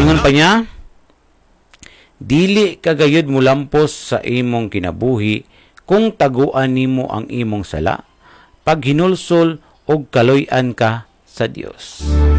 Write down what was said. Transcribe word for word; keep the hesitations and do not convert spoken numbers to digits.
Ingon pa niya, dili kagayod mo lampos sa imong kinabuhi kung taguan nimo ang imong sala, pag hinulsol og kaloy-an ka sa Dios.